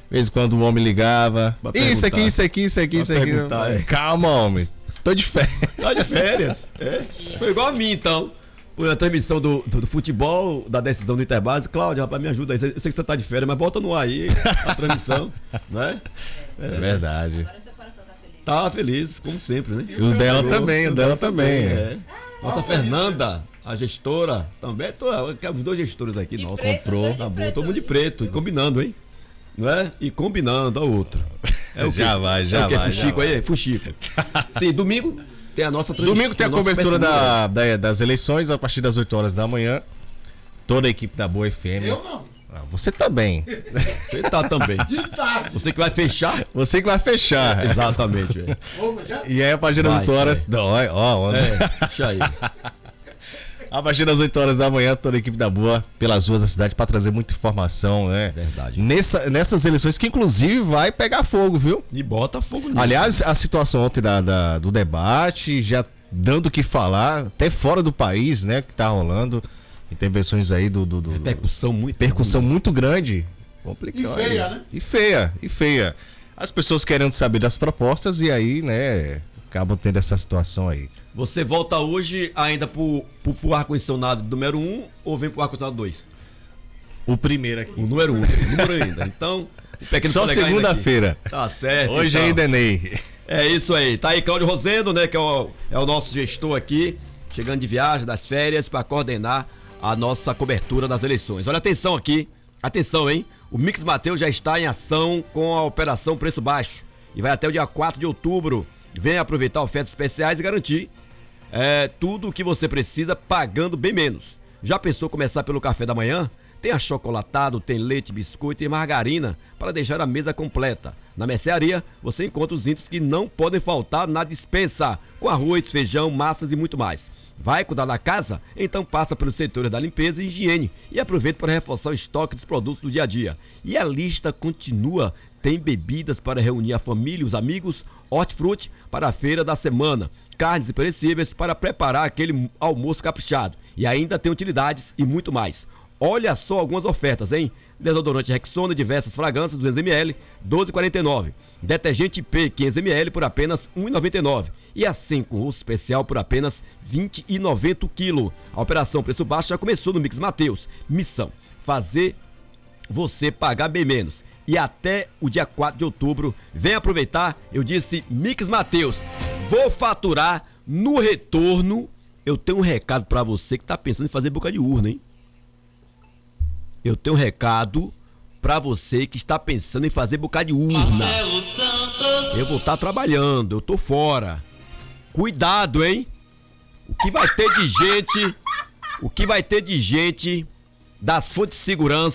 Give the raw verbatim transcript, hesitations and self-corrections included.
De vez em quando o homem ligava. Isso aqui, isso aqui, isso aqui, isso aqui. É. Calma, homem. Tô de férias. Tá de férias? É. Foi igual a mim, então. Foi a transmissão do, do, do futebol, da decisão do Interbase. Cláudio, rapaz, me ajuda aí. Eu sei que você tá de férias, mas bota no ar aí a transmissão, não é? É, é verdade. Agora seu coração tá feliz. Tá feliz, como sempre, né? E o dela também, o dela também. É. Nossa Fernanda, a gestora, também. Tô, os dois gestores aqui, nossa. Comprou. Tá bom, todo mundo de preto, e combinando, hein? Não é? E combinando, a outro. É o já quê? vai, já é o quê? vai. Fuxico aí? Fuxico. Sim, domingo tem a nossa transmissão. Domingo tem a cobertura da, da, das eleições a partir das oito horas da manhã. Toda a equipe da Boa F M. Eu não. Ah, você também. Você tá também. De tarde. Você que vai fechar? Você que vai fechar. Exatamente, velho. Opa, já? E aí a partir das Vai, oito horas. Não, ó, ó, É, deixa aí. A partir das oito horas da manhã, toda a equipe da Boa pelas ruas da cidade para trazer muita informação, né? Verdade. Nessa, nessas eleições que inclusive vai pegar fogo, viu? E bota fogo nisso. Aliás, a situação ontem da, da- do debate já dando o que falar, até fora do país, né? Que tá rolando. Intervenções aí do. do, do Repercussão muito. percussão ruim. muito grande. Complicado. E feia, né? E feia, e feia. As pessoas querendo saber das propostas e aí, né? Acabam tendo essa situação aí. Você volta hoje ainda pro, pro, pro ar-condicionado número um ou vem pro ar-condicionado dois? O primeiro aqui. O número um, o número ainda. Então, o pequeno Só polegar ainda aqui. segunda-feira. Tá certo. Hoje então. ainda é Ney. É isso aí. Tá aí Cláudio Rosendo, né? Que é o, é o nosso gestor aqui, chegando de viagem, das férias, para coordenar a nossa cobertura das eleições. Olha, atenção aqui. Atenção, hein? O Mix Mateus já está em ação com a Operação Preço Baixo. E vai até o dia quatro de outubro. Venha aproveitar ofertas especiais e garantir é, tudo o que você precisa pagando bem menos. Já pensou começar pelo café da manhã? Tem achocolatado, tem leite, biscoito e margarina para deixar a mesa completa. Na mercearia, você encontra os itens que não podem faltar na despensa, com arroz, feijão, massas e muito mais. Vai cuidar da casa? Então passa pelos setores da limpeza e higiene e aproveita para reforçar o estoque dos produtos do dia a dia. E a lista continua. Tem bebidas para reunir a família e os amigos, hortifruti para a feira da semana, carnes e perecíveis para preparar aquele almoço caprichado. E ainda tem utilidades e muito mais. Olha só algumas ofertas, hein? Desodorante Rexona, diversas fragrâncias, duzentos mililitros, doze reais e quarenta e nove centavos. Detergente P, quinhentos mililitros, por apenas um real e noventa e nove centavos. E assim, com uso especial por apenas vinte reais e noventa centavos o quilo. A operação Preço Baixo já começou no Mix Mateus. Missão: fazer você pagar bem menos. E até o dia quatro de outubro, vem aproveitar, eu disse Mix Mateus. Vou faturar no retorno. Eu tenho um recado pra você que tá pensando em fazer boca de urna, hein? Eu tenho um recado pra você que está pensando em fazer boca de urna. Eu vou estar trabalhando, eu tô fora. Cuidado, hein? O que vai ter de gente, o que vai ter de gente das fontes de segurança